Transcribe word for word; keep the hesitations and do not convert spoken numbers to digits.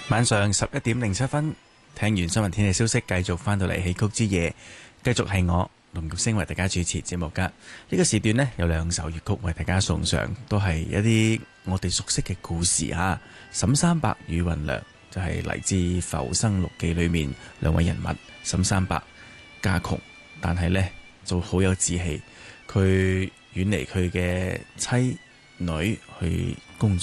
晚上十一點零七分，聽完新聞天氣消息，繼續翻到嚟戲曲之夜，繼續係我龍玉星為大家主持節目噶。呢、這個時段呢，有兩首粵曲為大家送上，都係一啲我哋熟悉嘅故事吓。沈三伯與芸娘就係、是、嚟自《浮生六記》裏面兩位人物。沈三伯家窮，但係呢就好有志氣，佢遠離佢嘅妻女去工作。